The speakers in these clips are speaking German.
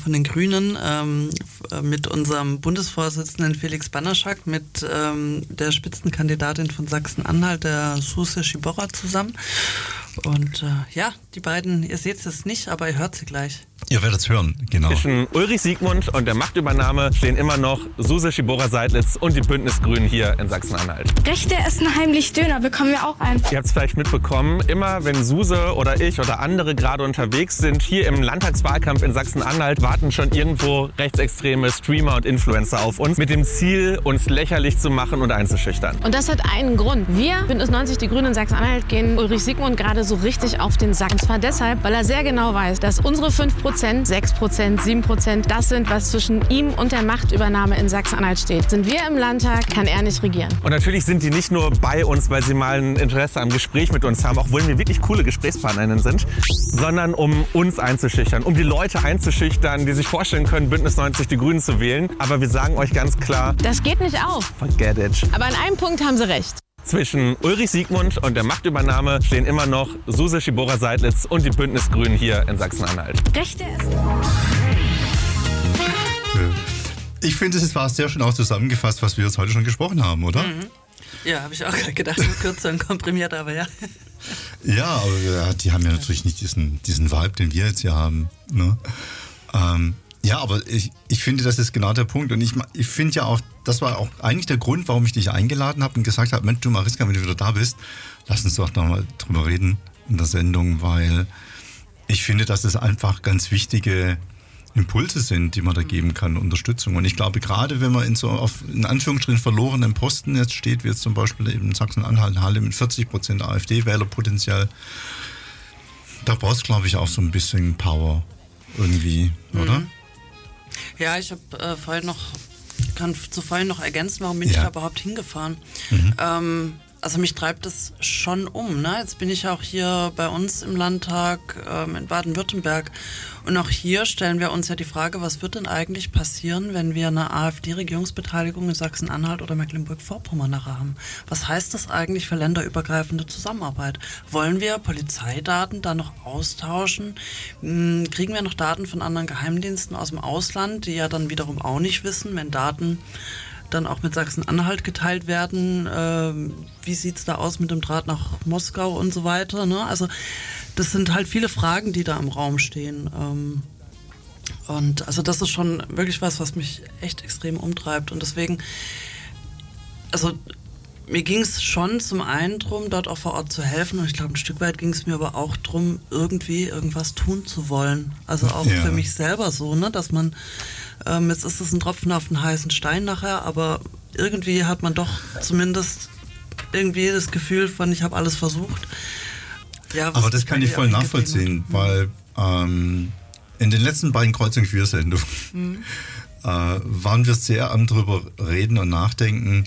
von den Grünen mit unserem Bundesvorsitzenden Felix Banaschak, mit der Spitzenkandidatin von Sachsen-Anhalt, der Suse Schiborra, zusammen. Und die beiden, ihr seht es nicht, aber ihr hört sie gleich. Ihr werdet es hören, genau. Zwischen Ulrich Siegmund und der Machtübernahme stehen immer noch Suse Schiborra-Seidlitz und die Bündnisgrünen hier in Sachsen-Anhalt. Rechte essen heimlich Döner, bekommen wir auch einen. Ihr habt es vielleicht mitbekommen, immer wenn Suse oder ich oder andere gerade unterwegs sind, hier im Landtagswahlkampf in Sachsen-Anhalt, warten schon irgendwo rechtsextreme Streamer und Influencer auf uns, mit dem Ziel, uns lächerlich zu machen und einzuschüchtern. Und das hat einen Grund. Wir, Bündnis 90, die Grünen in Sachsen-Anhalt, gehen Ulrich Siegmund gerade so richtig auf den Sack. Und zwar deshalb, weil er sehr genau weiß, dass unsere 5%, 6%, 7%, das sind, was zwischen ihm und der Machtübernahme in Sachsen-Anhalt steht. Sind wir im Landtag, kann er nicht regieren. Und natürlich sind die nicht nur bei uns, weil sie mal ein Interesse am Gespräch mit uns haben, auch wenn wir wirklich coole Gesprächspartnerinnen sind, sondern um uns einzuschüchtern, um die Leute einzuschüchtern, die sich vorstellen können, Bündnis 90 die Grünen zu wählen. Aber wir sagen euch ganz klar, das geht nicht auf. Forget it. Aber an einem Punkt haben sie recht. Zwischen Ulrich Siegmund und der Machtübernahme stehen immer noch Suse Schiborra-Seidlitz und die Bündnisgrünen hier in Sachsen-Anhalt. Rechte essen. Ich finde, es war sehr schön auch zusammengefasst, was wir jetzt heute schon gesprochen haben, oder? Mhm. Ja, habe ich auch gerade gedacht, kürzer und komprimiert, aber ja. Ja, aber die haben ja natürlich nicht diesen Vibe, den wir jetzt hier haben. Ne? Ja, aber ich finde, das ist genau der Punkt. Und ich finde ja auch, das war auch eigentlich der Grund, warum ich dich eingeladen habe und gesagt habe, Mensch, du Mariska, wenn du wieder da bist, lass uns doch nochmal drüber reden in der Sendung, weil ich finde, dass es einfach ganz wichtige Impulse sind, die man da geben kann, Unterstützung. Und ich glaube, gerade wenn man in Anführungsstrichen verlorenen Posten jetzt steht, wie jetzt zum Beispiel eben in Sachsen-Anhalt, Halle mit 40% AfD-Wählerpotenzial, da brauchst du, glaube ich, auch so ein bisschen Power irgendwie, oder? Ja, ich habe kann zu vorhin noch ergänzen, warum bin ich da überhaupt hingefahren? Also mich treibt das schon um. Ne? Jetzt bin ich auch hier bei uns im Landtag in Baden-Württemberg und auch hier stellen wir uns ja die Frage, was wird denn eigentlich passieren, wenn wir eine AfD-Regierungsbeteiligung in Sachsen-Anhalt oder Mecklenburg-Vorpommern nachher haben? Was heißt das eigentlich für länderübergreifende Zusammenarbeit? Wollen wir Polizeidaten da noch austauschen? Kriegen wir noch Daten von anderen Geheimdiensten aus dem Ausland, die ja dann wiederum auch nicht wissen, wenn Daten dann auch mit Sachsen-Anhalt geteilt werden. Wie sieht es da aus mit dem Draht nach Moskau und so weiter? Ne? Also das sind halt viele Fragen, die da im Raum stehen. Und also das ist schon wirklich was mich echt extrem umtreibt. Und deswegen, also mir ging es schon zum einen darum, dort auch vor Ort zu helfen. Und ich glaube, ein Stück weit ging es mir aber auch darum, irgendwie irgendwas tun zu wollen. Also auch für mich selber so, ne? Dass man jetzt ist es ein Tropfen auf den heißen Stein nachher, aber irgendwie hat man doch zumindest irgendwie das Gefühl von, ich habe alles versucht. Ja, aber das kann ich voll nachvollziehen, weil in den letzten beiden Kreuzung-4-Sendungen waren wir sehr am drüber reden und nachdenken,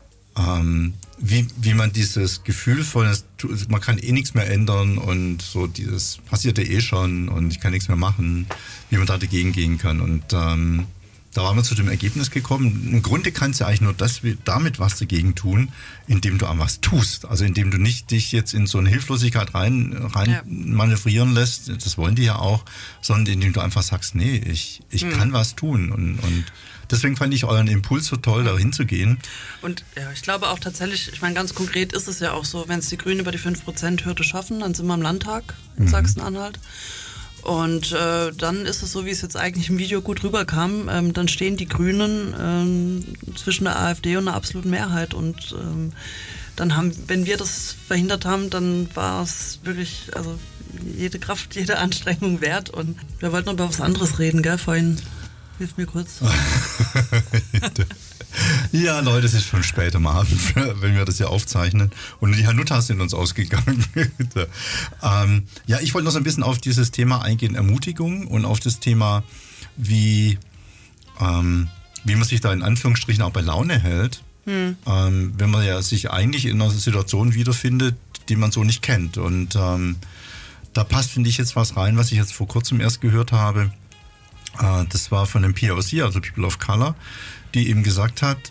wie man dieses Gefühl von, man kann eh nichts mehr ändern und so dieses passierte eh schon und ich kann nichts mehr machen, wie man da dagegen gehen kann. Und da waren wir zu dem Ergebnis gekommen, im Grunde kannst du eigentlich nur damit was dagegen tun, indem du an was tust. Also indem du nicht dich jetzt in so eine Hilflosigkeit rein manövrieren lässt, das wollen die ja auch, sondern indem du einfach sagst, nee, ich kann was tun. Und deswegen fand ich euren Impuls so toll, da hinzugehen. Und ja, ich glaube auch tatsächlich, ich meine, ganz konkret ist es ja auch so, wenn es die Grünen über die 5%-Hürde schaffen, dann sind wir im Landtag in Sachsen-Anhalt. Und dann ist es so, wie es jetzt eigentlich im Video gut rüberkam, dann stehen die Grünen zwischen der AfD und einer absoluten Mehrheit. Und dann wenn wir das verhindert haben, dann war es wirklich, also jede Kraft, jede Anstrengung wert. Und wir wollten noch über was anderes reden, gell, vorhin. Hilf mir kurz. Ja, Leute, es ist schon spät am Abend, wenn wir das hier aufzeichnen. Und die Hanuttas sind uns ausgegangen. Ja, ich wollte noch so ein bisschen auf dieses Thema eingehen, Ermutigung und auf das Thema, wie man sich da in Anführungsstrichen auch bei Laune hält, wenn man ja sich eigentlich in einer Situation wiederfindet, die man so nicht kennt. Und da passt, finde ich, jetzt was rein, was ich jetzt vor kurzem erst gehört habe. Das war von dem POC, also People of Color, die eben gesagt hat,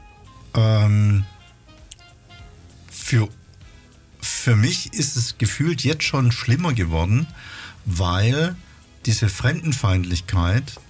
für mich ist es gefühlt jetzt schon schlimmer geworden, weil diese Fremdenfeindlichkeit